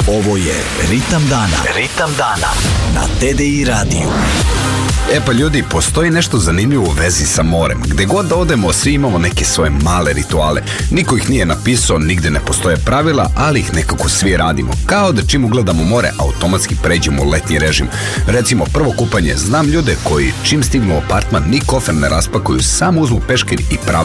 Ovo je Ritam dana. Ritam dana na TDI radiju. E pa ljudi, postoji nešto zanimljivo u vezi sa morem. Gde god da odemo, svi imamo neke svoje male rituale. Niko ih nije napisao, nigde ne postoje pravila, ali ih nekako svi radimo. Kao da čim ugledamo more, automatski pređemo u letnji režim. Recimo, prvo kupanje. Znam ljude koji čim stignu u apartman, ni kofer ne raspakuju, samo uzmu peškir i prave